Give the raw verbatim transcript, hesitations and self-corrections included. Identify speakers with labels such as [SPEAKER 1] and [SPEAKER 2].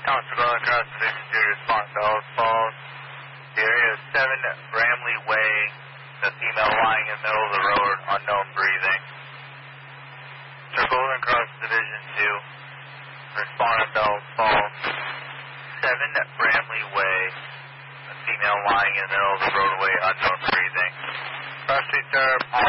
[SPEAKER 1] Council going across the six two, response to Ellis Falls. The area is seven Bramley Way. The female lying in the middle of the road, unknown breathing. Circle across Division two. Respond to Ellis Falls. seven Bramley Way. The female lying in the middle of the roadway, unknown breathing. Cross street, sir.